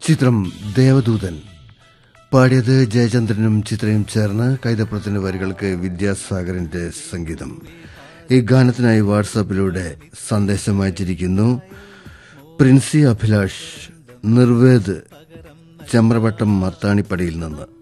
ചിത്രം ദേവദൂതൻ. പാടിയത് ജയചന്ദ്രനും ചിത്രയും ചേർന്ന്. കൈതപ്രത്തിന്റെ വരികൾക്ക് വിദ്യാസാഗറിന്റെ സംഗീതം. ഈ ഗാനത്തിനായി വാട്സാപ്പിലൂടെ സന്ദേശം അയച്ചിരിക്കുന്നു പ്രിൻസി അഭിലാഷ്, നിർവേദ്, ചമ്രവട്ടം മത്താണിപ്പടിയിൽ നിന്ന്.